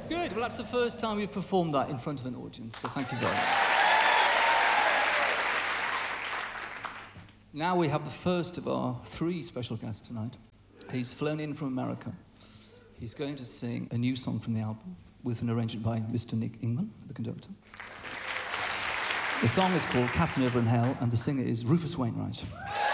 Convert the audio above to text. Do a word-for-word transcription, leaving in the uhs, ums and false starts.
Good. Well, that's the first time we've performed that in front of an audience, so thank you very much. Now we have the first of our three special guests tonight. He's flown in from America. He's going to sing a new song from the album with an arrangement by Mister Nick Ingman, the conductor. The song is called Casanova in Hell, and the singer is Rufus Wainwright.